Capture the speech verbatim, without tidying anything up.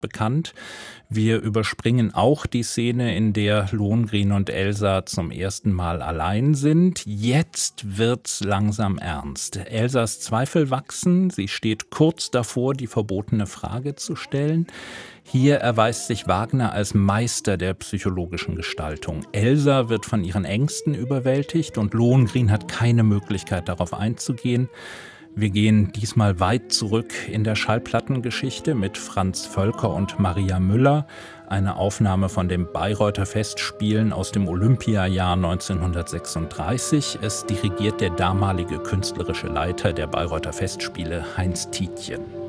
bekannt. Wir überspringen auch die Szene, in der Lohengrin und Elsa zum ersten Mal allein sind. Jetzt wird's langsam ernst. Elsas Zweifel wachsen. Sie steht kurz davor, die verbotene Frage zu stellen. Hier erweist sich Wagner als Meister der psychologischen Gestaltung. Elsa wird von ihren Ängsten überwältigt und Lohengrin hat keine Möglichkeit, darauf einzugehen. Wir gehen diesmal weit zurück in der Schallplattengeschichte mit Franz Völker und Maria Müller. Eine Aufnahme von den Bayreuther Festspielen aus dem Olympiajahr neunzehnhundertsechsunddreißig. Es dirigiert der damalige künstlerische Leiter der Bayreuther Festspiele, Heinz Tietjen.